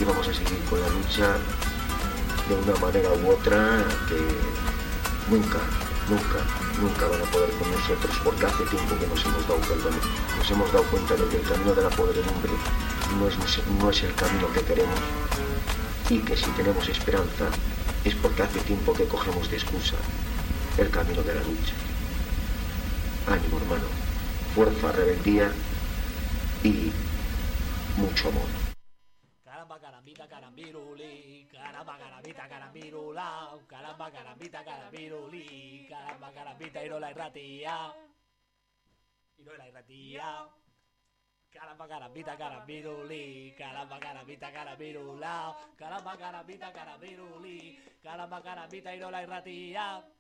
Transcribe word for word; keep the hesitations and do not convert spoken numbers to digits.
vamos a seguir con la lucha de una manera u otra que nunca, nunca, nunca van a poder con nosotros, porque hace tiempo que nos hemos dado cuenta, nos hemos dado cuenta de que el camino de la podredumbre no es, no es el camino que queremos, y que si tenemos esperanza es porque hace tiempo que cogemos de excusa el camino de la lucha. Ánimo, hermano, fuerza, rebeldía y mucho amor. Caramba, carambita, carambiruli, caramba, carambita, carambirula, caramba, carambita, carambiruli, caramba, carambita, y no la irratía, y no la irratía. Caramba, carambita, carambiruli, caramba, carambita, carambirula, caramba, carambita, carambiruli, caramba, carambita, y no la irratía.